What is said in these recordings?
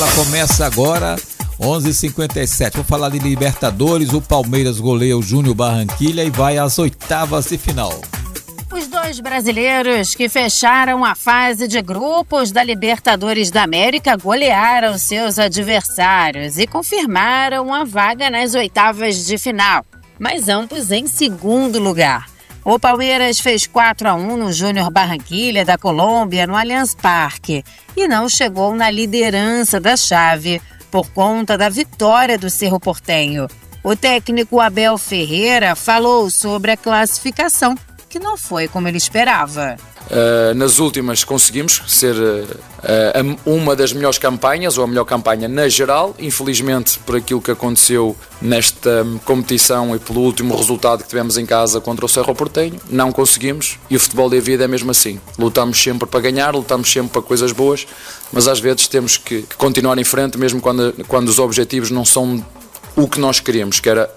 Começa agora, 11h57. Vou falar de Libertadores. O Palmeiras goleia o Júnior Barranquilla e vai às oitavas de final. Os dois brasileiros que fecharam a fase de grupos da Libertadores da América golearam seus adversários e confirmaram a vaga nas oitavas de final, mas ambos em segundo lugar. O Palmeiras fez 4-1 no Júnior Barranquilla da Colômbia no Allianz Parque e não chegou na liderança da chave por conta da vitória do Cerro Porteño. O técnico Abel Ferreira falou sobre a classificação, que não foi como ele esperava. Nas últimas conseguimos ser uma das melhores campanhas, ou a melhor campanha na geral. Infelizmente, por aquilo que aconteceu nesta competição e pelo último resultado que tivemos em casa contra o Cerro Porteño, não conseguimos, e o futebol da vida é mesmo assim. Lutamos sempre para ganhar, lutamos sempre para coisas boas, mas às vezes temos que continuar em frente, mesmo quando os objetivos não são o que nós queríamos, que era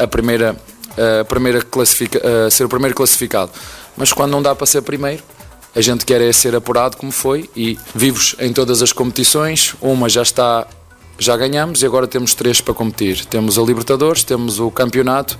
ser o primeiro classificado. Mas quando não dá para ser primeiro, a gente quer ser apurado como foi, e vivos em todas as competições. Uma já ganhamos e agora temos 3 para competir. Temos a Libertadores, temos o campeonato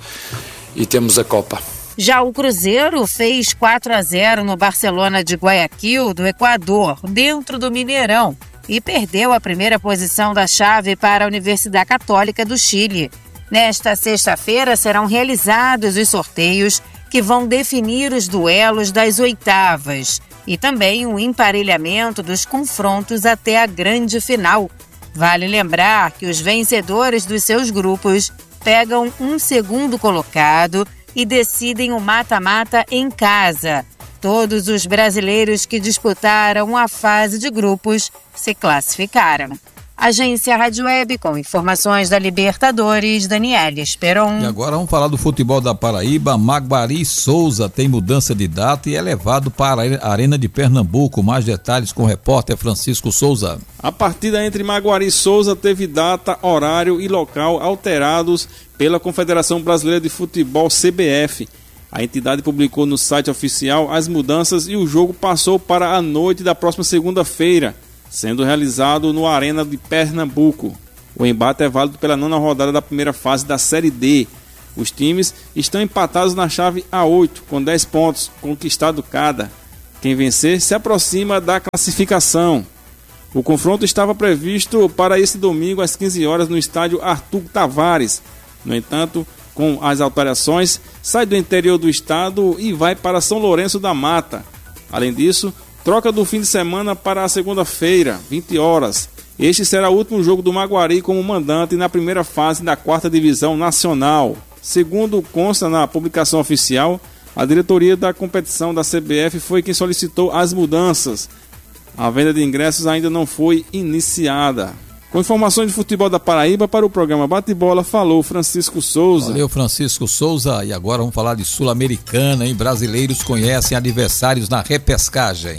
e temos a Copa. Já o Cruzeiro fez 4-0 no Barcelona de Guayaquil, do Equador, dentro do Mineirão, e perdeu a primeira posição da chave para a Universidade Católica do Chile. Nesta sexta-feira serão realizados os sorteios que vão definir os duelos das oitavas e também o emparelhamento dos confrontos até a grande final. Vale lembrar que os vencedores dos seus grupos pegam um segundo colocado e decidem o mata-mata em casa. Todos os brasileiros que disputaram a fase de grupos se classificaram. Agência Rádio Web, com informações da Libertadores, Daniela Esperon. E agora vamos falar do futebol da Paraíba. Maguari Souza tem mudança de data e é levado para a Arena de Pernambuco. Mais detalhes com o repórter Francisco Souza. A partida entre Maguari e Souza teve data, horário e local alterados pela Confederação Brasileira de Futebol, CBF. A entidade publicou no site oficial as mudanças e o jogo passou para a noite da próxima segunda-feira, sendo realizado no Arena de Pernambuco. O embate é válido pela 9ª rodada da primeira fase da Série D. Os times estão empatados na chave A8, com 10 pontos, conquistado cada. Quem vencer se aproxima da classificação. O confronto estava previsto para esse domingo às 15 horas no estádio Arthur Tavares. No entanto, com as alterações, sai do interior do estado e vai para São Lourenço da Mata. Além disso, troca do fim de semana para a segunda-feira, 20 horas. Este será o último jogo do Maguari como mandante na primeira fase da 4ª Divisão Nacional. Segundo consta na publicação oficial, a diretoria da competição da CBF foi quem solicitou as mudanças. A venda de ingressos ainda não foi iniciada. Com informações de futebol da Paraíba, para o programa Bate-Bola, falou Francisco Souza. Valeu, Francisco Souza. E agora vamos falar de Sul-Americana, hein? Brasileiros conhecem adversários na repescagem.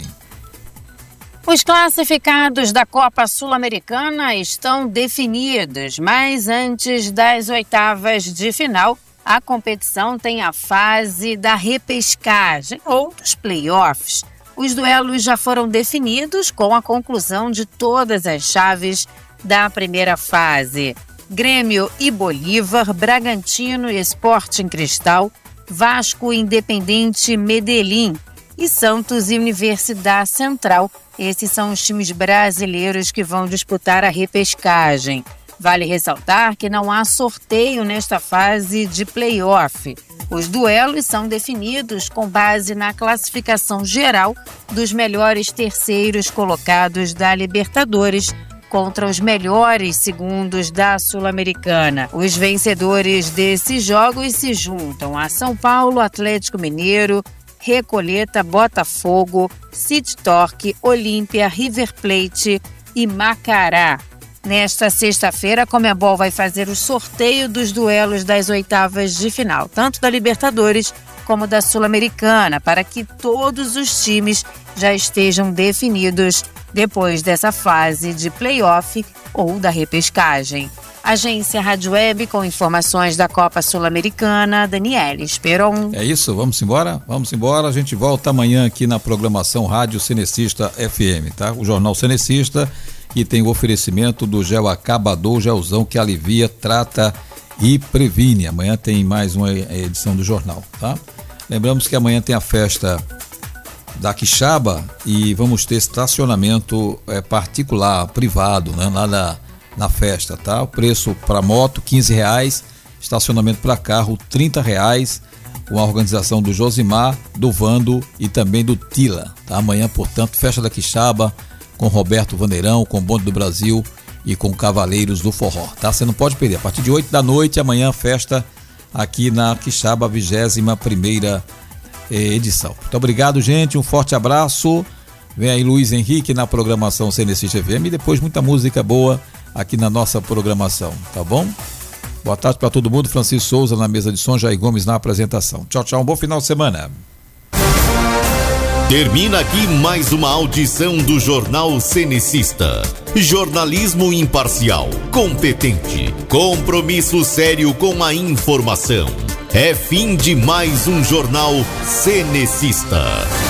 Os classificados da Copa Sul-Americana estão definidos, mas antes das oitavas de final, a competição tem a fase da repescagem ou dos playoffs. Os duelos já foram definidos com a conclusão de todas as chaves da primeira fase. Grêmio e Bolívar, Bragantino e Sporting Cristal, Vasco e Independente Medellín e Santos e Universidade Central. Esses são os times brasileiros que vão disputar a repescagem. Vale ressaltar que não há sorteio nesta fase de play-off. Os duelos são definidos com base na classificação geral dos melhores terceiros colocados da Libertadores contra os melhores segundos da Sul-Americana. Os vencedores desses jogos se juntam a São Paulo, Atlético Mineiro, Recoleta, Botafogo, City Torque, Olímpia, River Plate e Macará. Nesta sexta-feira, a Conmebol vai fazer o sorteio dos duelos das oitavas de final, tanto da Libertadores como da Sul-Americana, para que todos os times já estejam definidos depois dessa fase de play-off ou da repescagem. Agência Rádio Web, com informações da Copa Sul-Americana, Daniela Esperon. É isso, vamos embora? Vamos embora, a gente volta amanhã aqui na programação Rádio Cenecista FM, tá? O Jornal Cenecista e tem o oferecimento do gel acabador, gelzão que alivia, trata e previne. Amanhã tem mais uma edição do jornal, tá? Lembramos que amanhã tem a festa da Quixaba e vamos ter estacionamento particular, privado, né? Lá na festa, tá? O preço para moto R$15, estacionamento para carro R$30, com a organização do Josimar, do Vando e também do Tila, tá? Amanhã, portanto, festa da Quixaba com Roberto Vaneirão, com Bonde do Brasil e com Cavaleiros do Forró, tá? Você não pode perder, a partir de 8 da noite, amanhã festa aqui na Quixaba, 21ª edição. Muito obrigado, gente, um forte abraço. Vem aí Luiz Henrique na programação CNC FM e depois muita música boa aqui na nossa programação, tá bom? Boa tarde para todo mundo, Francisco Souza na mesa de som, Jair Gomes na apresentação. Tchau, tchau, um bom final de semana. Termina aqui mais uma audição do Jornal Cenecista. Jornalismo imparcial, competente, compromisso sério com a informação. É fim de mais um Jornal Cenecista.